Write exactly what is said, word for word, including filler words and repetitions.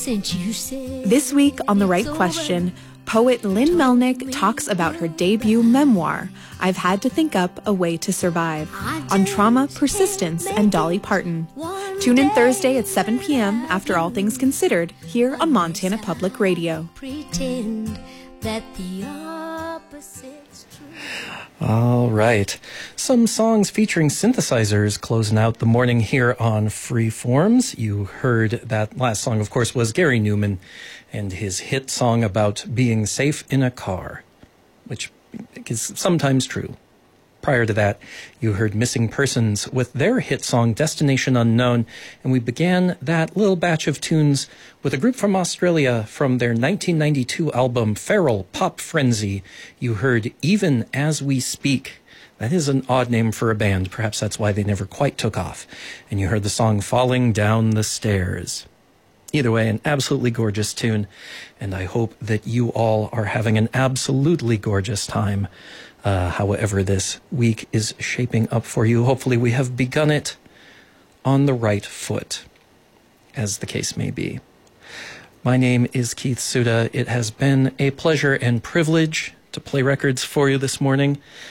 Since you said This week on The Right Question, poet Lynn Melnick talks about her debut memoir, I've Had to Think Up a Way to Survive, on trauma, persistence, and Dolly Parton. Tune in Thursday at seven p.m. after All Things Considered, here on Montana Public Radio. pretend that the opposite's true. All right. Some songs featuring synthesizers closing out the morning here on Freeforms. You heard that last song, of course, was Gary Newman and his hit song about being safe in a car, which is sometimes true. Prior to that, you heard Missing Persons with their hit song Destination Unknown, and we began that little batch of tunes with a group from Australia from their nineteen ninety-two album Feral Pop Frenzy. You heard Even As We Speak. That is an odd name for a band. Perhaps that's why they never quite took off. And you heard the song Falling Down the Stairs. Either way, an absolutely gorgeous tune, and I hope that you all are having an absolutely gorgeous time, uh, however this week is shaping up for you. Hopefully we have begun it on the right foot, as the case may be. My name is Keith Suda. It has been a pleasure and privilege to play records for you this morning.